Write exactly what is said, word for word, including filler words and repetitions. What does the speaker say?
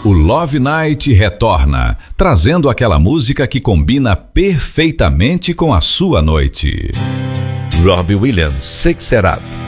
O Love Night retorna, trazendo aquela música que combina perfeitamente com a sua noite. Robbie Williams, Shake It Up.